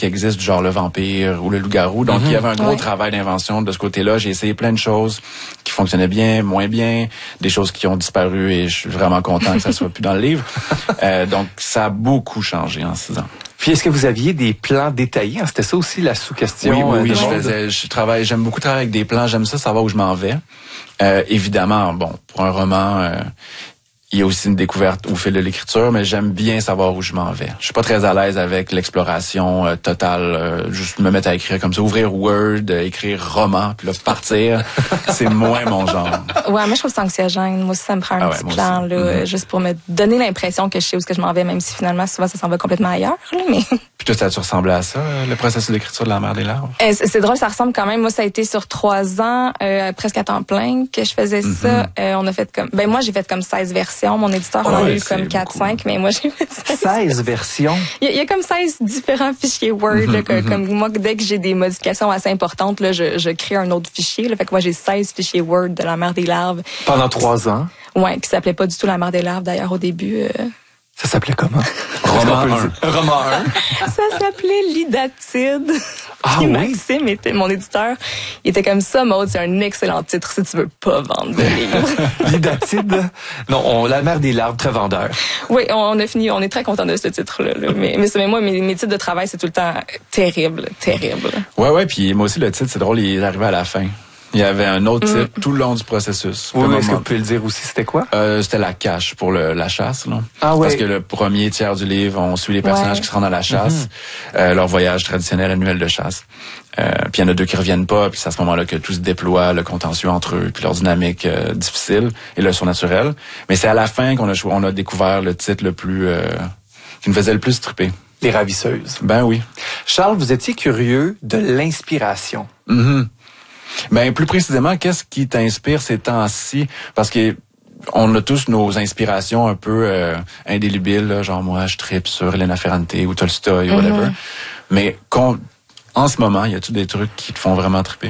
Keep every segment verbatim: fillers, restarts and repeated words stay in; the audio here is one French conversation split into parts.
qui existent, du genre le vampire ou le loup-garou. Donc, mm-hmm. il y avait un gros ouais. travail d'invention de ce côté-là. J'ai essayé plein de choses qui fonctionnaient bien, moins bien, des choses qui ont disparu et je suis vraiment content que ça soit plus dans le livre. Euh, donc, ça a beaucoup changé en six ans. Puis, est-ce que vous aviez des plans détaillés? C'était ça aussi la sous-question. Oui, oui, oui. Euh, je faisais, je travaille, j'aime beaucoup travailler avec des plans. J'aime ça, savoir où je m'en vais. Euh, évidemment, bon, pour un roman, euh, il y a aussi une découverte au fil de l'écriture, mais j'aime bien savoir où je m'en vais. Je suis pas très à l'aise avec l'exploration euh, totale. Euh, juste me mettre à écrire comme ça, ouvrir Word, euh, écrire roman, puis là partir, c'est moins mon genre. Ouais, moi je trouve ça anxiogène. Moi aussi, ça me prend un ah ouais, petit plan là, mm-hmm. juste pour me donner l'impression que je sais où est-ce que je m'en vais, même si finalement souvent ça s'en va complètement ailleurs. Là, mais puis toi, ça a-tu ressemblé à ça, le processus d'écriture de La Mer des Larves? Euh, c'est, c'est drôle, ça ressemble quand même. Moi, ça a été sur trois ans, euh, presque à temps plein que je faisais mm-hmm. ça. Euh, on a fait comme, ben moi j'ai fait comme seize versions. Mon éditeur en a eu comme quatre cinq, mais moi j'ai fait seize. seize versions? Il y, a, il y a comme seize différents fichiers Word. Mm-hmm, là, que, mm-hmm. Comme moi, dès que j'ai des modifications assez importantes, là, je, je crée un autre fichier. Là, fait que moi j'ai seize fichiers Word de La Mer des Larves. Pendant trois ans? Ouais, qui s'appelait pas du tout La Mer des Larves d'ailleurs au début. Euh... Ça s'appelait comment? Roman un. Roman un. Ça s'appelait L'Idatide. Ah Puis oui? Maxime était mon éditeur. Il était comme ça, Maud, c'est un excellent titre si tu veux pas vendre de livres. L'Idatide? Non, on, La Mer des Larves, très vendeur. Oui, on a fini, on est très content de ce titre-là. Là. Mais, mais, mais moi, mes, mes titres de travail, c'est tout le temps terrible, terrible. Ouais, ouais, puis moi aussi, le titre, c'est drôle, il est arrivé à la fin. Il y avait un autre titre mm. tout le long du processus. Oui, oui, est-ce que vous pouvez le dire aussi? C'était quoi? Euh, c'était La Cache pour le, la chasse. Là. Ah, ouais. Parce que le premier tiers du livre, on suit les personnages ouais. qui se rendent à la chasse, mm-hmm. euh, leur voyage traditionnel annuel de chasse. Euh, puis il y en a deux qui reviennent pas, puis c'est à ce moment-là que tout se déploie, le contentieux entre eux, puis leur dynamique euh, difficile et le surnaturel. Mais c'est à la fin qu'on a, on a découvert le titre le plus... Euh, qui nous faisait le plus triper. Les Ravisseuses. Ben oui. Charles, vous étiez curieux de l'inspiration. Mm-hmm. Ben plus précisément, qu'est-ce qui t'inspire ces temps-ci? Parce que on a tous nos inspirations un peu euh, indélébiles, là, genre moi je tripe sur Elena Ferrante ou Tolstoï ou mm-hmm. whatever. Mais en ce moment, y a-tu des trucs qui te font vraiment triper?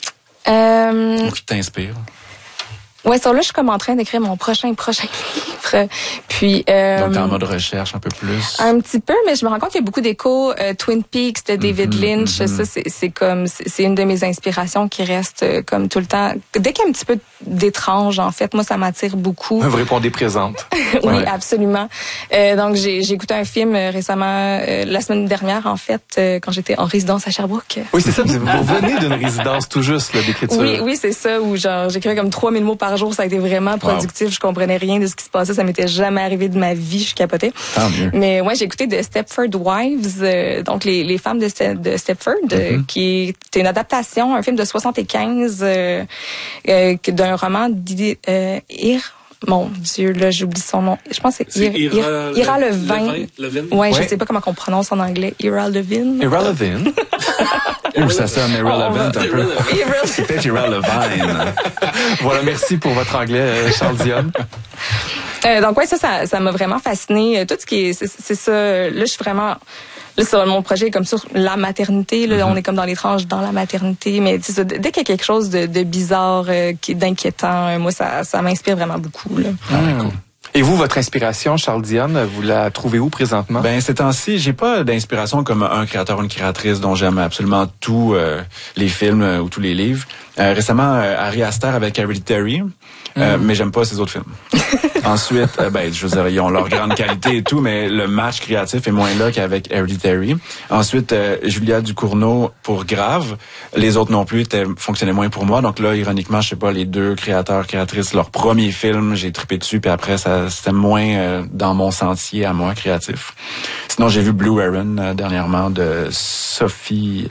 Euh... Ou qui t'inspirent? Ouais, sur là, je suis comme en train d'écrire mon prochain prochain livre. Puis euh, donc t'es en mode recherche un peu plus. Un petit peu, mais je me rends compte qu'il y a beaucoup d'échos. Euh, Twin Peaks de David mm-hmm, Lynch, mm-hmm. ça c'est, c'est comme c'est, c'est une de mes inspirations qui reste euh, comme tout le temps. Dès qu'il y a un petit peu d'étrange, en fait, moi ça m'attire beaucoup. Vous répondez présente. Oui, ouais. Absolument. Euh, donc j'ai, j'ai écouté un film euh, récemment, euh, la semaine dernière en fait, euh, quand j'étais en résidence à Sherbrooke. Oui, c'est ça. Vous revenez d'une résidence tout juste là, d'écriture. Oui, oui, c'est ça. Où genre j'écrivais comme trois mille mots par jour, ça a été vraiment productif. Wow. Je comprenais rien de ce qui se passait, ça m'était jamais arrivé de ma vie, je capotais. Tant mieux. Mais ouais, j'ai écouté de Stepford Wives, euh, donc les, les femmes de, Ste- de Stepford, mm-hmm. euh, qui était une adaptation, un film de soixante-quinze euh, euh, d'un roman d'Ir. Euh, Mon Dieu, là, j'oublie son nom. Je pense que c'est, c'est Ir, Ira, Ir, Ira Levin. Levin. Levin. Ouais, ouais, je sais pas comment on prononce en anglais. Ira Levin. Ira Levin. Ouh, ça sonne Ira Levin un peu. C'est peut-être Ira Levine. Voilà, merci pour votre anglais, Charles Dionne. Euh, donc ouais, ça, ça, ça m'a vraiment fasciné. Tout ce qui est, c'est, c'est ça. Là, je suis vraiment. Là, sur mon projet, comme sur la maternité, là, mm-hmm. on est comme dans les tranches dans la maternité, mais ça, dès qu'il y a quelque chose de, de bizarre, euh, qui, d'inquiétant, euh, moi, ça, ça m'inspire vraiment beaucoup. Là. Ah, mmh. cool. Et vous, votre inspiration, Charles Dionne, vous la trouvez où présentement? Ben, ces temps-ci, j'ai pas d'inspiration comme un créateur ou une créatrice dont j'aime absolument tous euh, les films euh, ou tous les livres. Euh, récemment, euh, Ari Aster avec Hereditary, euh, mm. mais j'aime pas ses autres films. Ensuite, euh, ben, je veux dire, ils ont leur grande qualité et tout, mais le match créatif est moins là qu'avec Hereditary. Ensuite, euh, Julia Ducournau pour Grave. Les autres non plus étaient, fonctionnaient moins pour moi. Donc là, ironiquement, je sais pas, les deux créateurs, créatrices, leur premier film, j'ai trippé dessus, puis après, ça, c'était moins euh, dans mon sentier à moi, créatif. Sinon, j'ai vu Blue Heron euh, dernièrement de Sophie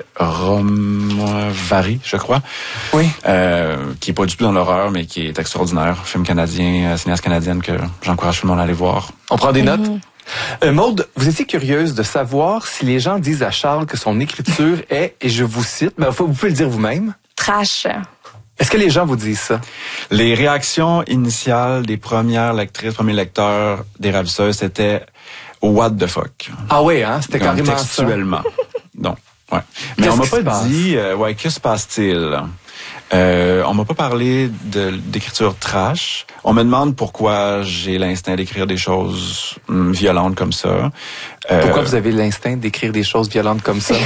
Romovari, je crois. Oui. Euh, qui est pas du tout dans l'horreur, mais qui est extraordinaire. Film canadien, euh, cinéaste canadienne que j'encourage tout le monde à aller voir. On prend des notes? Mm-hmm. Euh, Maude, vous étiez curieuse de savoir si les gens disent à Charles que son écriture est, et je vous cite, ben, vous pouvez le dire vous-même. Trash. Est-ce que les gens vous disent ça? Les réactions initiales des premières lectrices, premiers lecteurs des Ravisseuses, c'était what the fuck. Ah oui, hein? C'était comme carrément textuellement. Donc, ouais. Mais Qu'est-ce on m'a pas passe? dit, euh, ouais, que se passe-t-il? Euh, on m'a pas parlé de, d'écriture trash. On me demande pourquoi j'ai l'instinct d'écrire des choses hum, violentes comme ça. Pourquoi euh, vous avez l'instinct d'écrire des choses violentes comme ça?